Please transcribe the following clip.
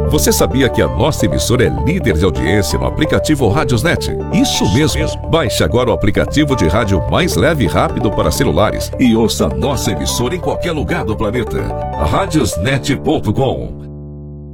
Você sabia que a nossa emissora é líder de audiência no aplicativo Radiosnet? Isso mesmo. Baixe agora o aplicativo de rádio mais leve e rápido para celulares e ouça a nossa emissora em qualquer lugar do planeta. Radiosnet.com.